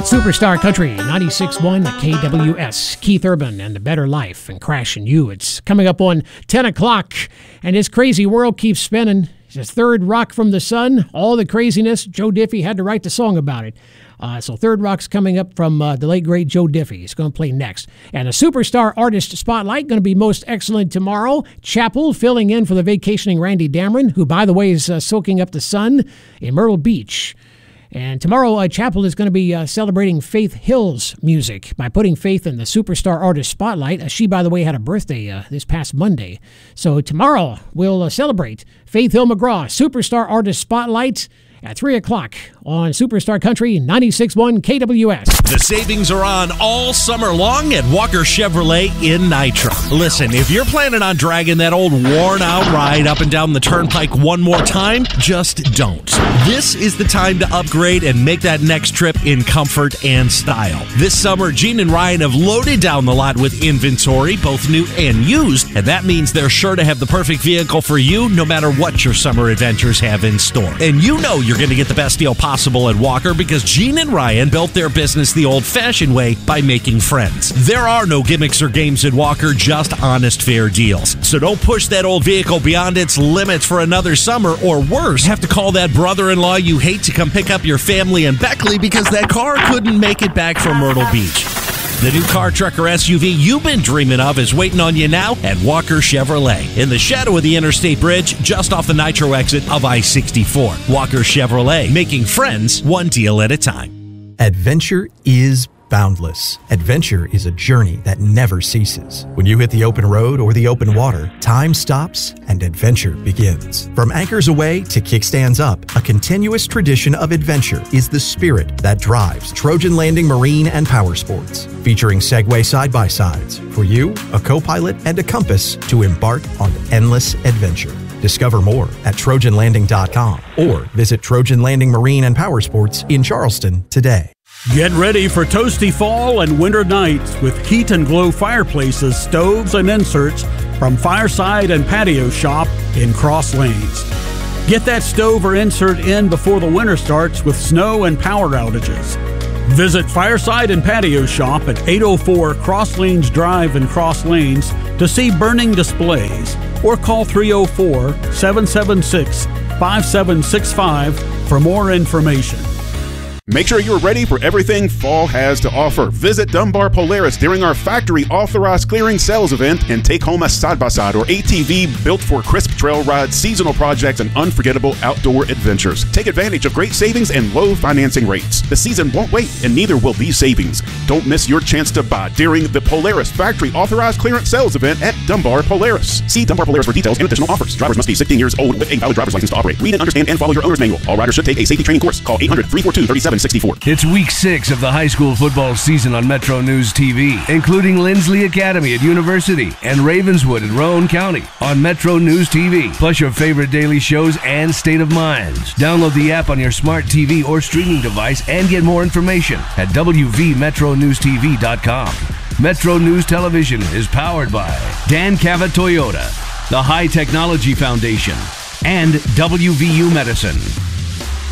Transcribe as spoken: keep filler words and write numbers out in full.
Superstar Country, ninety-six point one K W S. Keith Urban and The Better Life and Crash and You. It's coming up on ten o'clock, and this crazy world keeps spinning. It's his third rock from the sun. All the craziness, Joe Diffie had to write the song about it. Uh, so third rock's coming up from uh, the late, great Joe Diffie. He's going to play next. And a Superstar Artist Spotlight going to be most excellent tomorrow. Chapel filling in for the vacationing Randy Dameron, who, by the way, is uh, soaking up the sun in Myrtle Beach. And tomorrow, uh, Chapel is going to be uh, celebrating Faith Hill's music by putting Faith in the Superstar Artist Spotlight. Uh, she, by the way, had a birthday uh, this past Monday. So tomorrow, we'll uh, celebrate Faith Hill McGraw, Superstar Artist Spotlight, at three o'clock on Superstar Country, ninety-six point one K W S. The savings are on all summer long at Walker Chevrolet in Nitro. Listen, if you're planning on dragging that old worn-out ride up and down the turnpike one more time, just don't. This is the time to upgrade and make that next trip in comfort and style. This summer, Gene and Ryan have loaded down the lot with inventory, both new and used, and that means they're sure to have the perfect vehicle for you no matter what your summer adventures have in store. And you know you're going to get the best deal possible at Walker because Gene and Ryan built their business the old-fashioned way by making friends. There are no gimmicks or games at Walker, just honest, fair deals. So don't push that old vehicle beyond its limits for another summer, or worse, have to call that brother-in-law you hate to come pick up your family in Beckley because that car couldn't make it back from Myrtle Beach. The new car, truck, or S U V you've been dreaming of is waiting on you now at Walker Chevrolet in the shadow of the Interstate Bridge just off the Nitro exit of I sixty-four. Walker Chevrolet, making friends one deal at a time. Adventure is boundless. Adventure is a journey that never ceases. When you hit the open road or the open water, time stops and adventure begins. From anchors away to kickstands up, a continuous tradition of adventure is the spirit that drives Trojan Landing Marine and Power Sports. Featuring Segway side-by-sides for you, a co-pilot, and a compass to embark on endless adventure. Discover more at Trojan Landing dot com or visit Trojan Landing Marine and Power Sports in Charleston today. Get ready for toasty fall and winter nights with Heat and Glow fireplaces, stoves, and inserts from Fireside and Patio Shop in Cross Lanes. Get that stove or insert in before the winter starts with snow and power outages. Visit Fireside and Patio Shop at eight oh four Cross Lanes Drive in Cross Lanes to see burning displays, or call three oh four, seven seven six, five seven six five for more information. Make sure you're ready for everything fall has to offer. Visit Dunbar Polaris during our factory authorized clearing sales event and take home a side-by-side or A T V built for crisp trail rides, seasonal projects, and unforgettable outdoor adventures. Take advantage of great savings and low financing rates. The season won't wait, and neither will these savings. Don't miss your chance to buy during the Polaris factory authorized clearance sales event at Dunbar Polaris. See Dunbar Polaris for details and additional offers. Drivers must be sixteen years old with a valid driver's license to operate. Read and understand and follow your owner's manual. All riders should take a safety training course. Call eight hundred, three four two, three seven six four. It's week six of the high school football season on Metro News T V, including Lindsley Academy at University and Ravenswood in Rowan County on Metro News T V, plus your favorite daily shows and State of Minds. Download the app on your smart T V or streaming device and get more information at w v metro news t v dot com. Metro News Television is powered by Dan Cavett Toyota, the High Technology Foundation, and W V U Medicine.